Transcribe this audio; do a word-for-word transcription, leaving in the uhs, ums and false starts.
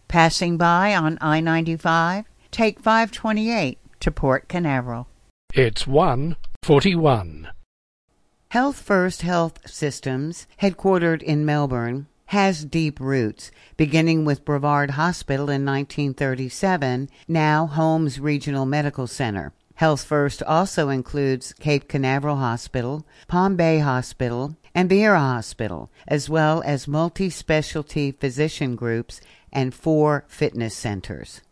Passing by on I ninety-five, take five twenty-eight to Port Canaveral. It's one forty-one. Health First Health Systems, headquartered in Melbourne, has deep roots, beginning with Brevard Hospital in nineteen thirty-seven, now Holmes Regional Medical Center. Health First also includes Cape Canaveral Hospital, Palm Bay Hospital, and Vieira Hospital, as well as multi-specialty physician groups and four fitness centers.